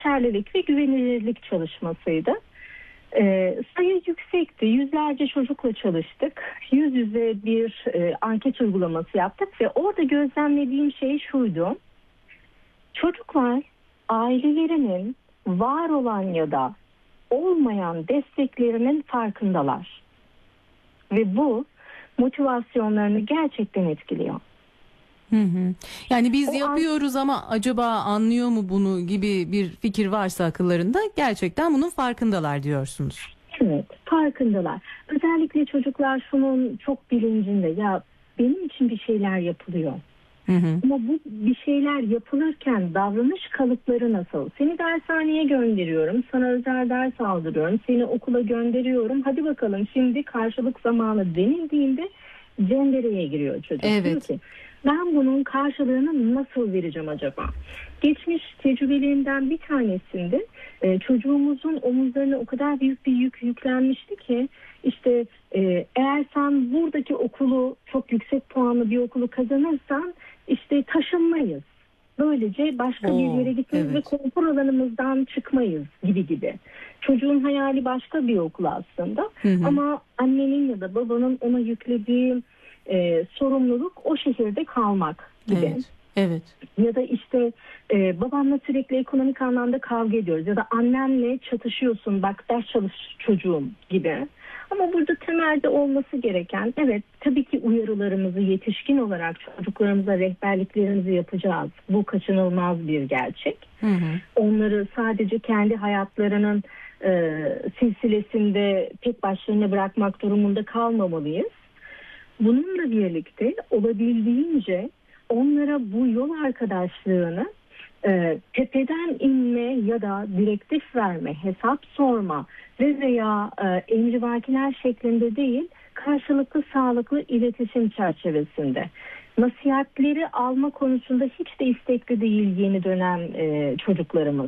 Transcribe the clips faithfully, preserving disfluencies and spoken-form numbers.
geçerlilik ve güvenilirlik çalışmasıydı. E, sayı yüksekti. Yüzlerce çocukla çalıştık. Yüz yüze bir e, anket uygulaması yaptık ve orada gözlemlediğim şey şuydu. Çocuklar ailelerinin var olan ya da olmayan desteklerinin farkındalar. Ve bu motivasyonlarını gerçekten etkiliyor. Hı hı. Yani biz O yapıyoruz ama acaba anlıyor mu bunu gibi bir fikir varsa akıllarında, gerçekten bunun farkındalar diyorsunuz. Evet, farkındalar. Özellikle çocuklar şunun çok bilincinde, ya benim için bir şeyler yapılıyor. Hı hı. Ama bu bir şeyler yapılırken davranış kalıpları nasıl? Seni dershaneye gönderiyorum, sana özel ders aldırıyorum, seni okula gönderiyorum. Hadi bakalım şimdi karşılık zamanı denildiğinde cendereye giriyor çocuk. Evet. Diyor ki ben bunun karşılığını nasıl vereceğim acaba? Geçmiş tecrübelerimden bir tanesinde e, çocuğumuzun omuzlarına o kadar büyük bir yük yüklenmişti ki işte e, eğer sen buradaki okulu, çok yüksek puanlı bir okulu kazanırsan işte taşınmayız. Böylece başka Oo, bir yere gitmeyiz evet. ve konfor alanımızdan çıkmayız gibi gibi. Çocuğun hayali başka bir okul aslında. Hı hı. Ama annenin ya da babanın ona yüklediği e, sorumluluk o şehirde kalmak gibi. Evet. Evet. Ya da işte e, babamla sürekli ekonomik anlamda kavga ediyoruz. Ya da annenle çatışıyorsun, bak ders çalış çocuğum gibi. Ama burada temelde olması gereken, evet tabii ki uyarılarımızı yetişkin olarak çocuklarımıza rehberliklerimizi yapacağız. Bu kaçınılmaz bir gerçek. Hı hı. Onları sadece kendi hayatlarının e, silsilesinde tek başlarına bırakmak durumunda kalmamalıyız. Bununla birlikte olabildiğince onlara bu yol arkadaşlığını e, tepeden inme ya da direktif verme, hesap sorma ve veya e, emrivakiler şeklinde değil, karşılıklı sağlıklı iletişim çerçevesinde. Nasihatleri alma konusunda hiç de istekli değil yeni dönem e, çocuklarımız.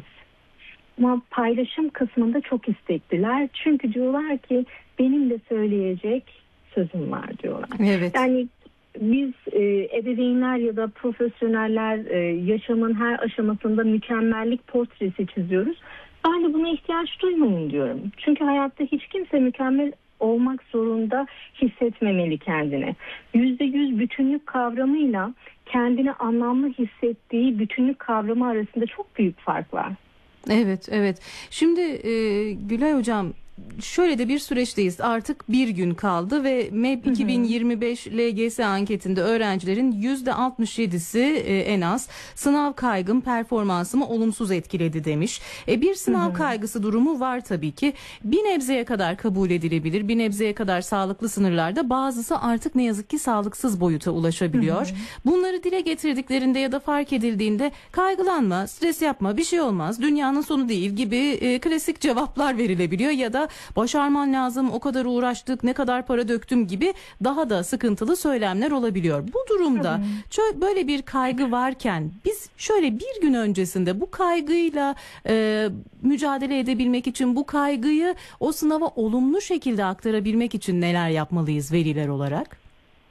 Ama paylaşım kısmında çok istekliler. Çünkü diyorlar ki benim de söyleyecek sözüm var diyorlar. Evet. Yani biz e, ebeveynler ya da profesyoneller e, yaşamın her aşamasında mükemmellik portresi çiziyoruz. Ben de buna ihtiyaç duymayın diyorum. Çünkü hayatta hiç kimse mükemmel olmak zorunda hissetmemeli kendini. Yüzde yüz bütünlük kavramıyla kendini anlamlı hissettiği bütünlük kavramı arasında çok büyük fark var. Evet, evet. Şimdi e, Gülay Hocam, şöyle de bir süreçteyiz. Artık bir gün kaldı ve M E B iki bin yirmi beş L G S anketinde öğrencilerin yüzde altmış yedisi e, en az sınav kaygım performansımı olumsuz etkiledi demiş. E, bir sınav Hı hı. kaygısı durumu var tabii ki. Bir nebzeye kadar kabul edilebilir. Bir nebzeye kadar sağlıklı sınırlarda, bazısı artık ne yazık ki sağlıksız boyuta ulaşabiliyor. Hı hı. Bunları dile getirdiklerinde ya da fark edildiğinde kaygılanma, stres yapma, bir şey olmaz, dünyanın sonu değil gibi e, klasik cevaplar verilebiliyor ya da başarman lazım, o kadar uğraştık, ne kadar para döktüm gibi daha da sıkıntılı söylemler olabiliyor. Bu durumda şöyle, böyle bir kaygı varken biz şöyle bir gün öncesinde bu kaygıyla e, mücadele edebilmek için, bu kaygıyı o sınava olumlu şekilde aktarabilmek için neler yapmalıyız veliler olarak?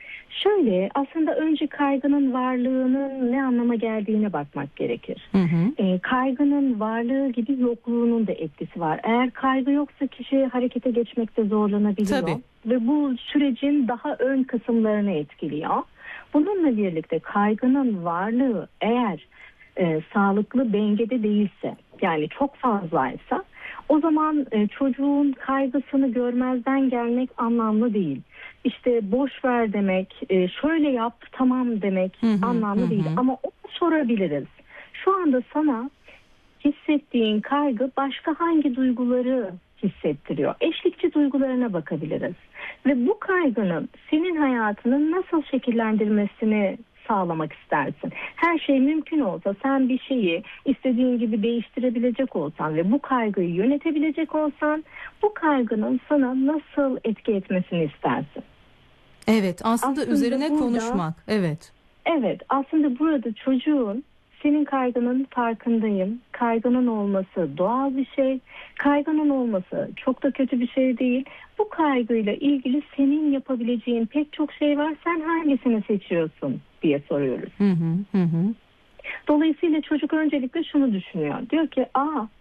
Şöyle, aslında önce kaygının varlığının ne anlama geldiğine bakmak gerekir. Hı hı. E, kaygının varlığı gibi yokluğunun da etkisi var. Eğer kaygı yoksa kişi harekete geçmekte zorlanabiliyor. Tabii. Ve bu sürecin daha ön kısımlarını etkiliyor. Bununla birlikte kaygının varlığı eğer e, sağlıklı dengede değilse, yani çok fazlaysa, o zaman e, çocuğun kaygısını görmezden gelmek anlamlı değil. İşte boş ver demek, e, şöyle yap tamam demek Hı hı, anlamlı hı değil. hı. Ama onu sorabiliriz. Şu anda sana hissettiğin kaygı başka hangi duyguları hissettiriyor? Eşlikçi duygularına bakabiliriz. Ve bu kaygının senin hayatını nasıl şekillendirmesini sağlamak istersin. Her şey mümkün olsa, sen bir şeyi istediğin gibi değiştirebilecek olsan ve bu kaygıyı yönetebilecek olsan, bu kaygının sana nasıl etki etmesini istersin? Evet, aslında, Aslında üzerine burada, konuşmak. Evet. evet, aslında burada çocuğun senin kaygının farkındayım. Kaygının olması doğal bir şey. Kaygının olması çok da kötü bir şey değil. Bu kaygıyla ilgili senin yapabileceğin pek çok şey var. Sen hangisini seçiyorsun diye soruyoruz. Hı hı hı. hı. Dolayısıyla çocuk öncelikle şunu düşünüyor. Diyor ki aa